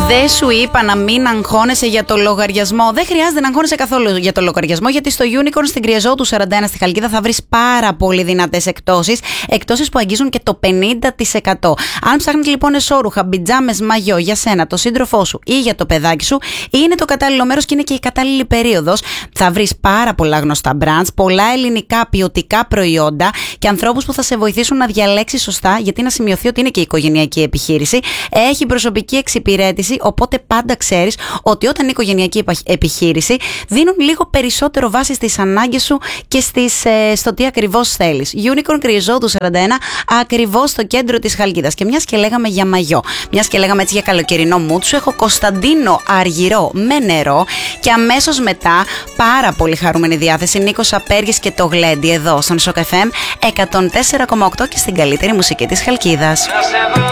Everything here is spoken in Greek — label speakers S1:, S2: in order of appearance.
S1: Δεν σου είπα να μην αγχώνεσαι για το λογαριασμό. Δεν χρειάζεται να αγχώνεσαι καθόλου για το λογαριασμό, γιατί στο Unicorn στην Κριαζότου 41 στη Χαλκίδα θα βρεις πάρα πολύ δυνατές εκτόσεις. Εκτόσεις που αγγίζουν και το 50%. Αν ψάχνεις λοιπόν εσώρουχα, πιτζάμες, μαγιό για σένα, το σύντροφό σου ή για το παιδάκι σου, είναι το κατάλληλο μέρος και είναι και η κατάλληλη περίοδος. Θα βρεις πάρα πολλά γνωστά brands, πολλά ελληνικά ποιοτικά προϊόντα και ανθρώπους που θα σε βοηθήσουν να διαλέξεις σωστά, γιατί να σημειωθεί ότι είναι και η οικογενειακή επιχείρηση. Έχει προσωπική εξυπηρέτηση, οπότε πάντα ξέρεις ότι όταν είναι οικογενειακή επιχείρηση δίνουν λίγο περισσότερο βάση στις ανάγκες σου και στο τι ακριβώς θέλεις. Unicorn Κριαζότου 41, ακριβώς στο κέντρο της Χαλκίδας. Και μιας και λέγαμε για μαγιό, μιας και λέγαμε έτσι για καλοκαιρινό mood, σου έχω Κωνσταντίνο αργυρό με νερό και αμέσως μετά πάρα πολύ χαρούμενη διάθεση Νίκος Απέργης και το Γλέντι εδώ στον Shock FM 104,8 και στην καλύτερη μουσική της Χαλκίδας.